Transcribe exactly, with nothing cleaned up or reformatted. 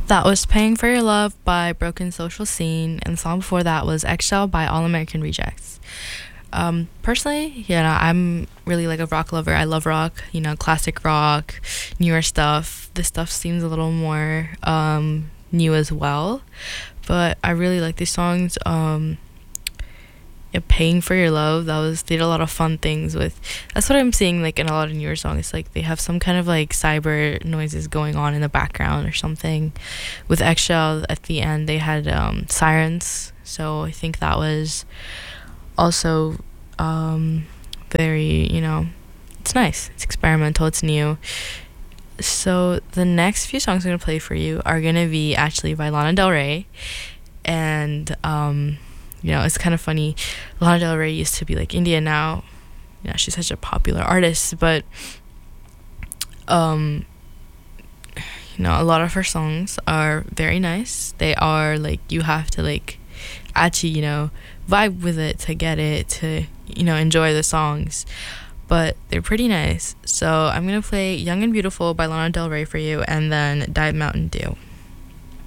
That was Paying for Your Love by Broken Social Scene, and the song before that was Eggshell by All American Rejects. Um, personally, you know, I'm really like a rock lover. I love rock, you know, classic rock, newer stuff. This stuff seems a little more um, new as well, but I really like these songs. Um, yeah, Paying for Your Love, that was, they did a lot of fun things with, that's what I'm seeing like in a lot of newer songs. Like they have some kind of like cyber noises going on in the background or something. With Eggshell at the end, they had um, sirens, so I think that was also um, very, you know, it's nice, it's experimental, it's new. So the next few songs I'm gonna play for you are gonna be actually by Lana Del Rey, and um, you know, it's kind of funny. Lana Del Rey used to be like India now. You know, she's such a popular artist, but um, you know, a lot of her songs are very nice. They are like, you have to like actually, you know, vibe with it to get it, to, you know, enjoy the songs. But they're pretty nice. So I'm gonna play Young and Beautiful by Lana Del Rey for you, and then Diet Mountain Dew.